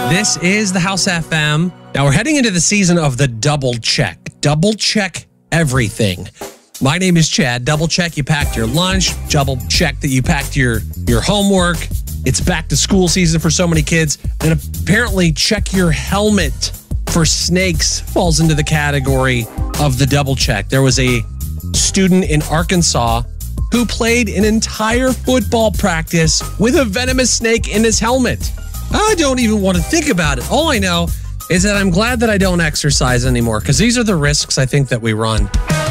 This is the House FM. Now we're heading into the season of the double check. Double check everything. My name is Chad. Double check you packed your lunch. Double check that you packed your homework. It's back to school season for so many kids. And apparently check your helmet for snakes falls into the category of the double check. There was a student in Arkansas who played an entire football practice with a venomous snake in his helmet. I don't even want to think about it. All I know is that I'm glad that I don't exercise anymore because these are the risks I think that we run.